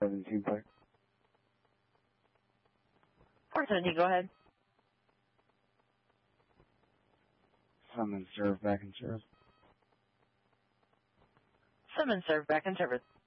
17 plate. 417, go ahead. Summon serve back in service. Summon serve back in service.